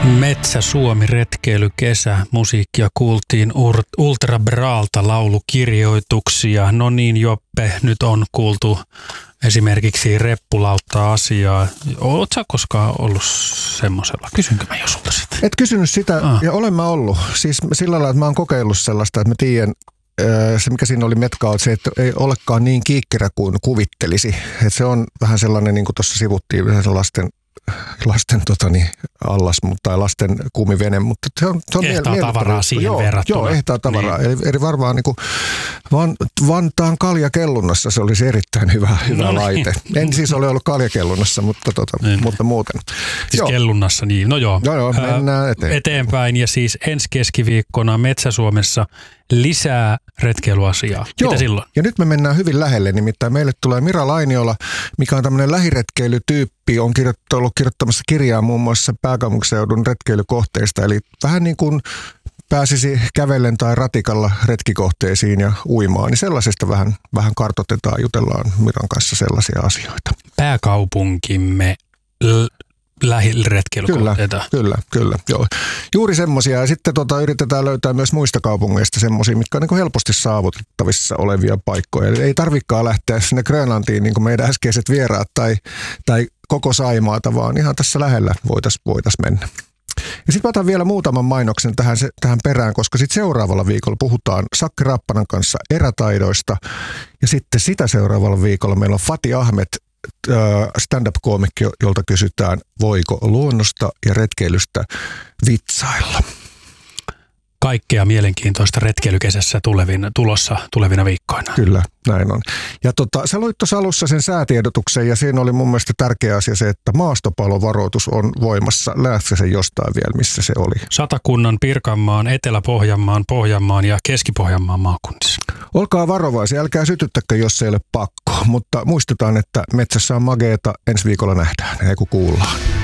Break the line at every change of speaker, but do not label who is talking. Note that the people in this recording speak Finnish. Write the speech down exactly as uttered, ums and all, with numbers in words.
Metsä Suomi retkeily kesä musiikkia kuultiin Ur- Ultra Braalta laulukirjoituksia. No niin Joppe, nyt on kuultu esimerkiksi Reppulautta asiaa. Oletko sä koskaan ollut semmoisella? Kysynkö mä jo sulta sitä?
Et kysynyt sitä ah. ja olen mä ollut. Siis sillä lailla, että mä oon kokeillut sellaista, että mä tiedän, se mikä siinä oli Metkaa, on se, että ei olekaan niin kiikkerä kuin kuvittelisi. Että se on vähän sellainen, niin kuin tuossa sivuttiin, lasten lasten totani, allas tai lasten kuumivene, mutta se on, se on
ehtaa tavaraa siihen
joo,
verrattuna.
Joo, ehtaa tavaraa.
Niin.
Eli, eli varmaan niin kuin Van, Vantaan kaljakellunnassa se olisi erittäin hyvä, hyvä no laite. Niin. En siis ole ollut kaljakellunnassa, mutta, tota, niin. mutta muuten.
Siis joo. kellunnassa, niin. No joo.
Joo, joo, mennään eteenpäin.
eteenpäin. Ja siis ensi keskiviikkona Metsä-Suomessa lisää retkeilyasiaa.
Joo,
mitä silloin?
Ja nyt me mennään hyvin lähelle, nimittäin meille tulee Mira Lainiola, mikä on tämmöinen lähiretkeilytyyppi, on kirjoittanut, ollut kirjoittamassa kirjaa muun muassa pääkaupunkiseudun retkeilykohteista, eli vähän niin kuin pääsisi kävellen tai ratikalla retkikohteisiin ja uimaan, niin sellaisesta vähän, vähän kartoitetaan, jutellaan Miran kanssa sellaisia asioita.
Pääkaupunkimme l- lähiretkeilykohteita.
Kyllä, kyllä, kyllä. Joo. Juuri semmoisia. Ja sitten tota, yritetään löytää myös muista kaupungeista semmoisia, mitkä on niin kuin helposti saavutettavissa olevia paikkoja. Eli ei tarvikaan lähteä sinne Grönlantiin niin kuin meidän äskeiset vieraat tai, tai koko Saimaata, vaan ihan tässä lähellä voitaisiin voitais mennä. Ja sitten mä otan vielä muutaman mainoksen tähän, tähän perään, koska sitten seuraavalla viikolla puhutaan Sakke Rappanan kanssa erätaidoista. Ja sitten sitä seuraavalla viikolla meillä on Fatih Ahmed, stand-up-koomikki, jolta kysytään, voiko luonnosta ja retkeilystä vitsailla.
Kaikkea mielenkiintoista retkeilykesässä tulevina, tulossa tulevina viikkoina.
Kyllä, näin on. Ja tota, sä luit tuossa alussa sen säätiedotuksen ja siinä oli mun mielestä tärkeä asia se, että maastopalovaroitus on voimassa. Lähtkö se jostain vielä, missä se oli?
Satakunnan, Pirkanmaan, Etelä-Pohjanmaan, Pohjanmaan ja Keski-Pohjanmaan maakunnissa.
Olkaa varovaisia, älkää sytyttäkö, jos ei ole pakko, mutta muistetaan, että metsässä on mageeta, ensi viikolla nähdään, ei kun kuullaan.